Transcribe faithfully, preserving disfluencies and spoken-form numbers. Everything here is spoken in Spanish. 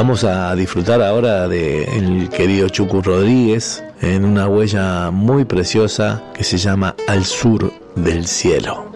Vamos a disfrutar ahora del querido Chucu Rodríguez en una huella muy preciosa que se llama Al Sur del Cielo.